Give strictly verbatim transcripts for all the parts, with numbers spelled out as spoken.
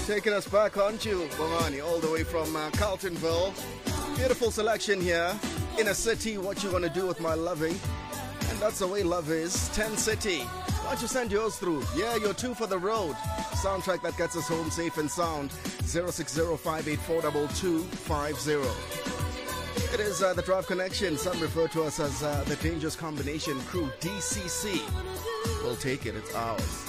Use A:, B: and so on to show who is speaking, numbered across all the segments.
A: Taking us back, aren't you, Bongani, all the way from uh, Carltonville. Beautiful selection here. In a city, what you want to do with my loving. And that's the way love is. ten City. Why don't you send yours through? Yeah, you're two for the road. Soundtrack that gets us home safe and sound. zero six zero five eight four two two five zero. It is uh, the Drive Connection. Some refer to us as uh, the Dangerous Combination Crew, D C C. We'll take it. It's ours.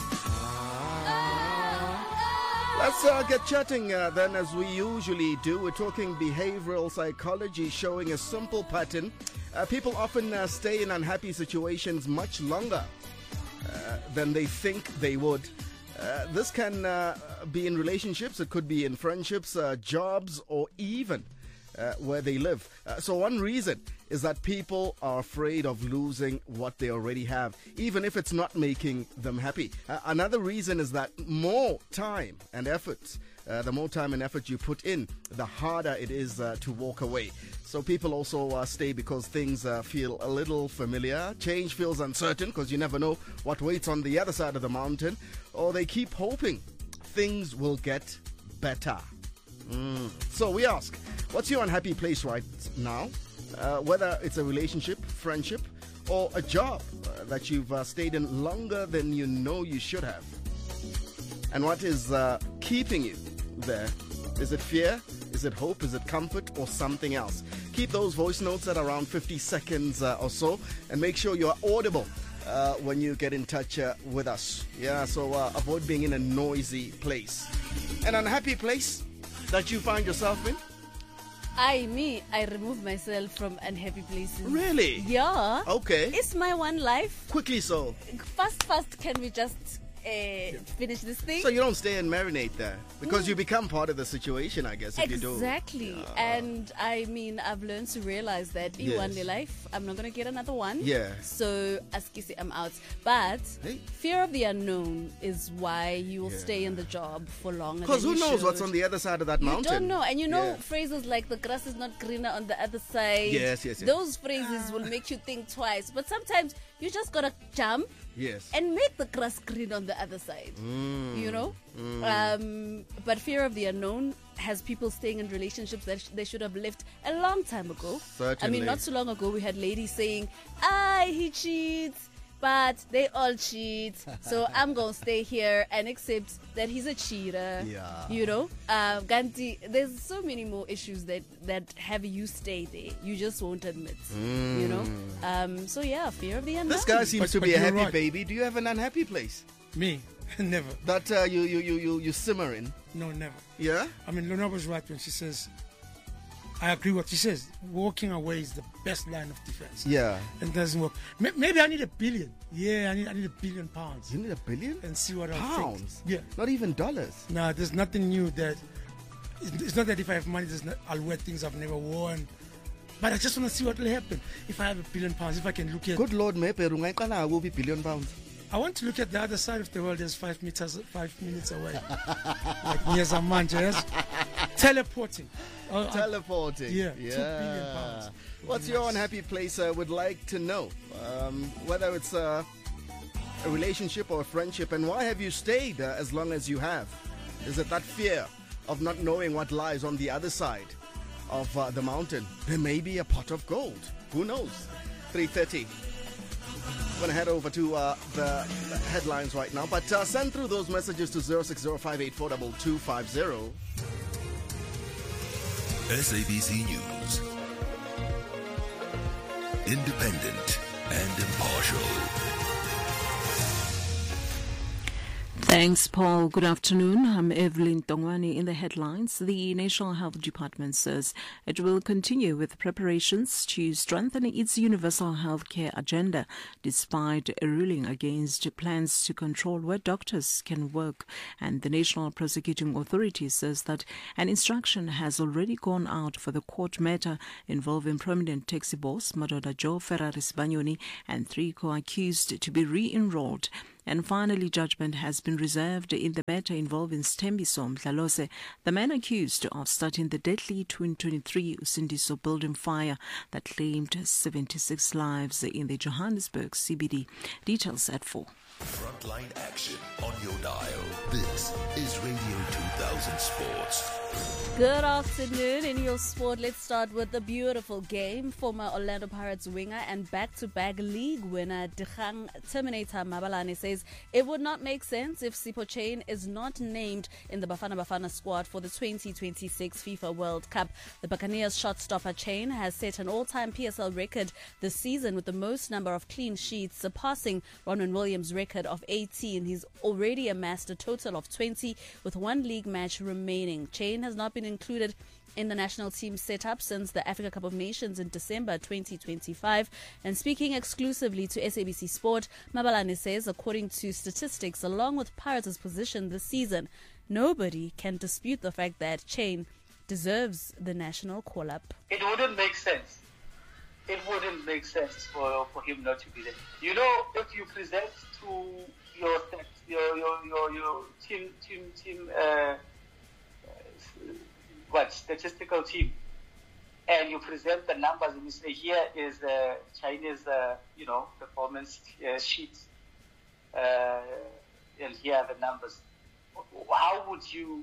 A: Let's uh, get chatting uh, then, as we usually do. We're talking behavioral psychology, showing a simple pattern. Uh, people often uh, stay in unhappy situations much longer uh, than they think they would. Uh, this can uh, be in relationships, it could be in friendships, uh, jobs, or even uh, where they live. Uh, so one reason is that people are afraid of losing what they already have, even if it's not making them happy. Uh, another reason is that more time and effort, uh, the more time and effort you put in, the harder it is uh, to walk away. So people also uh, stay because things uh, feel a little familiar. Change feels uncertain because you never know what waits on the other side of the mountain. Or they keep hoping things will get better. Mm. So we ask, what's your unhappy place right now? Uh, whether it's a relationship, friendship, or a job uh, that you've uh, stayed in longer than you know you should have. And what is uh, keeping you there? Is it fear? Is it hope? Is it comfort? Or something else? Keep those voice notes at around fifty seconds uh, or so, and make sure you're audible uh, when you get in touch uh, with us. Yeah, so uh, avoid being in a noisy place. An unhappy place that you find yourself in?
B: I, me, I remove myself from unhappy places.
A: Really?
B: Yeah.
A: Okay.
B: It's my one life.
A: Quickly so.
B: Fast, fast, can we just uh, finish this thing?
A: So you don't stay and marinate there? Because mm. you become part of the situation, I guess, if
B: exactly.
A: you do.
B: Exactly. Yeah. And I mean, I've learned to realize that in
A: yes.
B: one day life, I'm not going to get another one.
A: Yeah.
B: So, as Kisi, I'm out. But
A: hey.
B: fear of the unknown is why you will yeah. stay in the job for longer.
A: Because who knows
B: should.
A: what's on the other side of that
B: you
A: mountain?
B: You don't know. And you know
A: yeah.
B: phrases like the grass is not greener on the other side.
A: Yes, yes, yes.
B: Those phrases will make you think twice. But sometimes you just got to jump.
A: Yes.
B: And make the grass green on the other side.
A: Mm.
B: You know?
A: Mm.
B: Um, but fear of the unknown has people staying in relationships that sh- they should have left a long time ago.
A: Certainly.
B: I mean, not so long ago, we had ladies saying, ah, he cheats, but they all cheat. So I'm going to stay here and accept that he's a cheater.
A: Yeah.
B: You know? Uh, Ganti, there's so many more issues that, that have you stay there. You just won't admit.
A: Mm.
B: You know? Um, so yeah, fear of the unknown.
A: This guy seems
C: but,
A: to
C: but
A: be a happy
C: right.
A: baby. Do you have an unhappy place?
C: Me? Never.
A: That uh, you, you, you, you, you simmer in?
C: No, never.
A: Yeah?
C: I mean, Lona was right when she says, I agree what she says. Walking away is the best line of defense.
A: Yeah.
C: And it doesn't work. Maybe I need a billion. Yeah, I need I need a billion pounds.
A: You need a billion?
C: And see what I
A: Pounds?
C: Yeah.
A: Not even dollars?
C: Nah, there's nothing new that... It's not that if I have money, there's not, I'll wear things I've never worn. But I just want to see what will happen if I have a billion pounds, if I can look at...
A: Good Lord, maybe I will be billion pounds.
C: I want to look at the other side of the world as five meters, five minutes away. Like Nyezamanja, yes? Teleporting. Uh,
A: Teleporting.
C: Yeah,
A: yeah.
C: two billion pounds.
A: What's
C: nice.
A: your unhappy place? I uh, would like to know. Um, whether it's uh, a relationship or a friendship, and why have you stayed uh, as long as you have? Is it that fear of not knowing what lies on the other side of uh, the mountain? There may be a pot of gold. Who knows? three thirty. I'm going to head over to uh, the, the headlines right now, but uh, send through those messages to zero six zero five eight four two two five zero.
D: S A B C News. Independent and impartial.
E: Thanks, Paul. Good afternoon. I'm Evelyn Tongwani. In the headlines, the National Health Department says it will continue with preparations to strengthen its universal healthcare agenda, despite a ruling against plans to control where doctors can work. And the National Prosecuting Authority says that an instruction has already gone out for the court matter involving prominent taxi boss Madoda Joe Ferraris Banyoni and three co-accused to be re-enrolled. And finally, judgment has been reserved in the matter involving Stembiso Mdlalose, the man accused of starting the deadly twenty twenty-three Usindiso building fire that claimed seventy-six lives in the Johannesburg C B D. Details at four.
D: Frontline action on your dial. This is Radio two thousand Sports.
B: Good afternoon. In your sport, let's start with the beautiful game. Former Orlando Pirates winger and back-to-back league winner Dikgang Terminator Mabalane says it would not make sense if Sipho Chain is not named in the Bafana Bafana squad for the twenty twenty-six FIFA World Cup. The Buccaneers shot-stopper Chain has set an all-time P S L record this season with the most number of clean sheets, surpassing Ronwen Williams' record of eighteen. He's already amassed a total of twenty with one league match remaining. Chain has not been included in the national team setup since the Africa Cup of Nations in December twenty twenty-five. And speaking exclusively to S A B C Sport, Mabalane says, according to statistics, along with Pirates' position this season, nobody can dispute the fact that Chain deserves the national call-up.
F: It wouldn't make sense. It wouldn't make sense for, for him not to be there. You know, if you present to your your your your, your team team team uh, what statistical team, and you present the numbers and you say here is uh, Chinese uh, you know performance uh, sheet, uh, and here are the numbers. How would you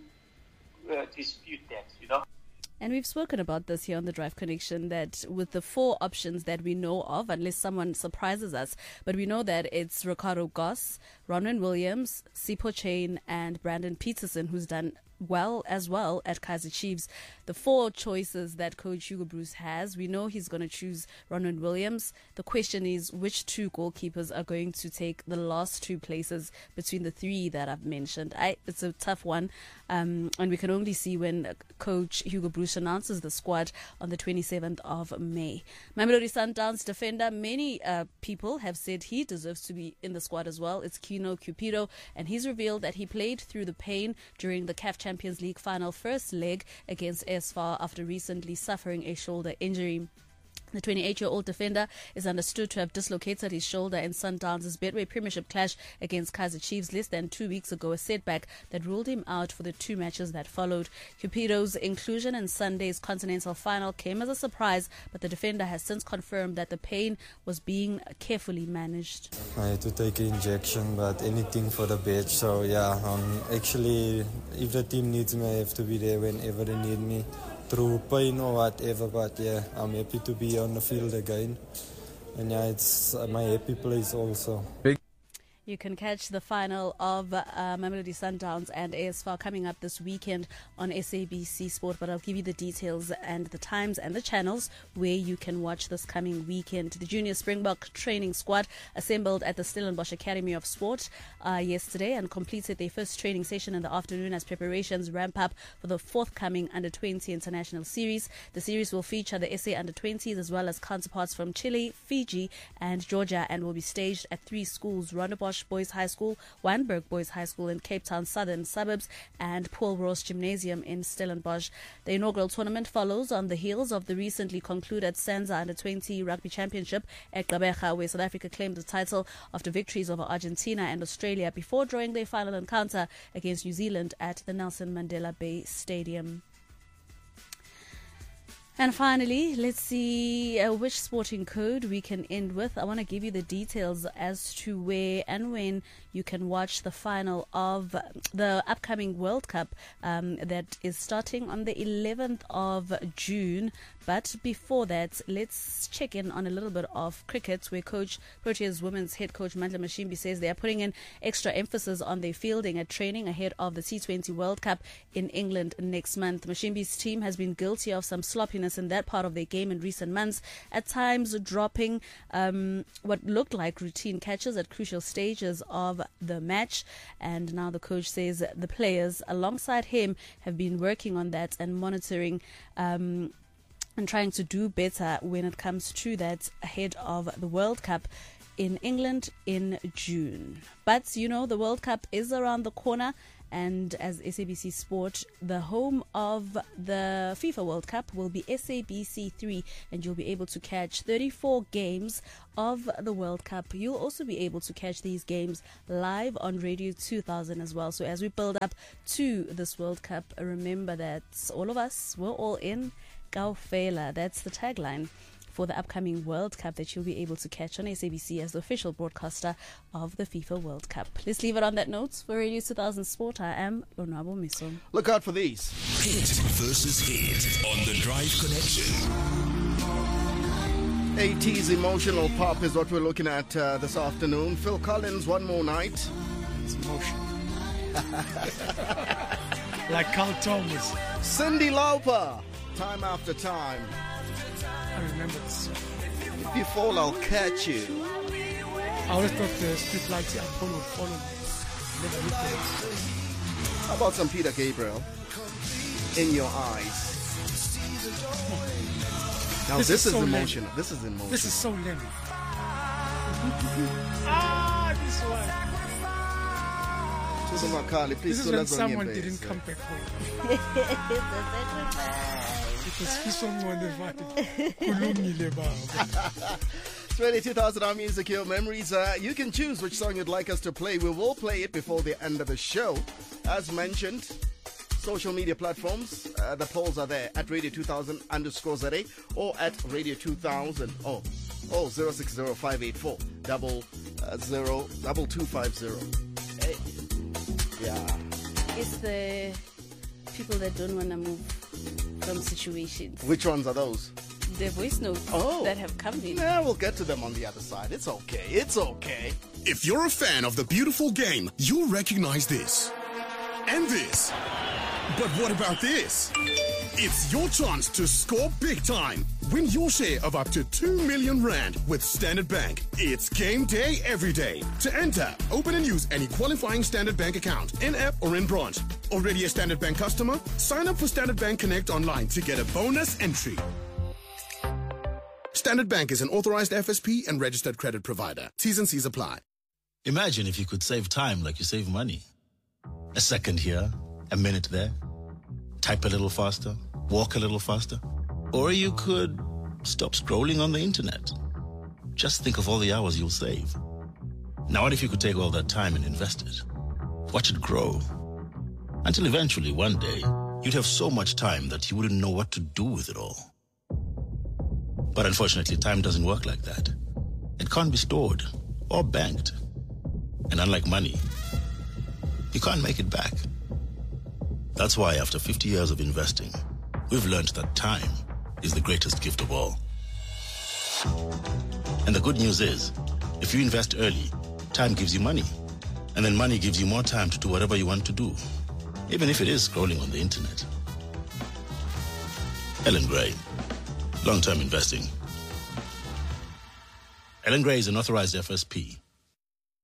F: uh, dispute that? You know.
B: And we've spoken about this here on the Drive Connection, that with the four options that we know of, unless someone surprises us, but we know that it's Ricardo Goss, Ronwen Williams, Sipho Chain, and Brandon Peterson, who's done well as well at Kaizer Chiefs. The four choices that Coach Hugo Broos has, we know he's going to choose Ronwen Williams. The question is which two goalkeepers are going to take the last two places between the three that I've mentioned. I, it's a tough one, um, and we can only see when Coach Hugo Broos announces the squad on the twenty-seventh of May. Mamelodi Sundowns defender, many uh, people have said he deserves to be in the squad as well. It's Kino Cupido, and he's revealed that he played through the pain during the C A F Champions League final first leg against S F A after recently suffering a shoulder injury. The twenty-eight-year-old defender is understood to have dislocated his shoulder in Sundowns' Betway Premiership clash against Kaizer Chiefs less than two weeks ago, a setback that ruled him out for the two matches that followed. Cupido's inclusion in Sunday's Continental Final came as a surprise, but the defender has since confirmed that the pain was being carefully managed.
G: I had to take an injection, but anything for the best. So yeah, um, actually, if the team needs me, I have to be there whenever they need me. Through pain or whatever, but yeah, I'm happy to be on the field again. And yeah, it's my happy place also.
B: You can catch the final of uh, Mamelodi Sundowns and A S F A coming up this weekend on S A B C Sport, but I'll give you the details and the times and the channels where you can watch this coming weekend. The Junior Springbok training squad assembled at the Stellenbosch Academy of Sport uh, yesterday and completed their first training session in the afternoon as preparations ramp up for the forthcoming under twenty International Series. The series will feature the S A under twenties as well as counterparts from Chile, Fiji and Georgia, and will be staged at three schools: Rondebosch Boys High School, Wynberg Boys High School in Cape Town Southern Suburbs, and Paul Ross Gymnasium in Stellenbosch. The inaugural tournament follows on the heels of the recently concluded Sanza Under twenty Rugby Championship at Gqeberha, where South Africa claimed the title after victories over Argentina and Australia before drawing their final encounter against New Zealand at the Nelson Mandela Bay Stadium. And finally, let's see uh, which sporting code we can end with. I want to give you the details as to where and when you can watch the final of the upcoming World Cup um, that is starting on the eleventh of June. But before that, let's check in on a little bit of cricket, where Coach Proteas women's head coach Mandla Mashimbi says they are putting in extra emphasis on their fielding at training ahead of the T twenty World Cup in England next month. Mashimbi's team has been guilty of some sloppiness in that part of their game in recent months, at times dropping um, what looked like routine catches at crucial stages of the match. And now the coach says the players alongside him have been working on that and monitoring um, and trying to do better when it comes to that ahead of the World Cup in England in June. But, you know, the World Cup is around the corner, and as S A B C Sport, the home of the FIFA World Cup will be S A B C three, and you'll be able to catch thirty-four games of the World Cup. You'll also be able to catch these games live on Radio two thousand as well. So as we build up to this World Cup, remember that all of us, we're all in. Kaofela, that's the tagline for the upcoming World Cup that you'll be able to catch on S A B C as the official broadcaster of the FIFA World Cup. Let's leave it on that note. For Radio two thousand Sport, I am Lonwabo Miso.
A: Look out for these.
D: Hit versus hit on the Drive Connection.
A: eighties emotional pop is what we're looking at uh, this afternoon. Phil Collins, One More Night.
C: It's emotion. Like Carl Thomas.
A: Cyndi Lauper, Time After Time.
C: I remember this song.
A: If you fall, I'll catch you.
C: I always thought the street lights and phone would follow me. Never looked at it.
A: How about some Peter Gabriel? In Your Eyes. Now this,
C: This
A: is,
C: is so
A: emotional. This is emotional.
C: This is so Lenny. Ah, this one.
A: Susan Makali, please
C: This is
A: do
C: when
A: us on
C: someone
A: your
C: didn't
A: base.
C: come back home. It was Fisong on the Vati. Kulungile baba.
A: It's really two thousand hour music, your memories. Uh, you can choose which song you'd like us to play. We will play it before the end of the show. As mentioned, social media platforms, uh, the polls are there at Radio two thousand underscore Z A or at Radio two thousand. Oh, oh, zero six zero five eight four double uh, zero double two five zero. Hey, yeah.
B: It's the people that don't want to move from situations.
A: Which ones are those?
B: The voice notes
A: Oh.
B: that have come in.
A: Yeah, we'll get to them on the other side. It's okay. It's okay.
H: If you're a fan of the beautiful game, you'll recognize this. And this. But what about this? It's your chance to score big time. Win your share of up to two million rand with Standard Bank. It's game day every day. To enter, open and use any qualifying Standard Bank account, in-app or in branch. Already a Standard Bank customer? Sign up for Standard Bank Connect online to get a bonus entry. Standard Bank is an authorized F S P and registered credit provider. T's and C's apply.
I: Imagine if you could save time like you save money. A second here, a minute there. Type a little faster, walk a little faster. Or you could stop scrolling on the internet. Just think of all the hours you'll save. Now what if you could take all that time and invest it? Watch it grow. Until eventually, one day, you'd have so much time that you wouldn't know what to do with it all. But unfortunately, time doesn't work like that. It can't be stored or banked. And unlike money, you can't make it back. That's why after fifty years of investing, we've learned that time is the greatest gift of all. And the good news is, if you invest early, time gives you money. And then money gives you more time to do whatever you want to do, even if it is scrolling on the internet. Ellen Gray, long-term investing. Ellen Gray is an authorized F S P.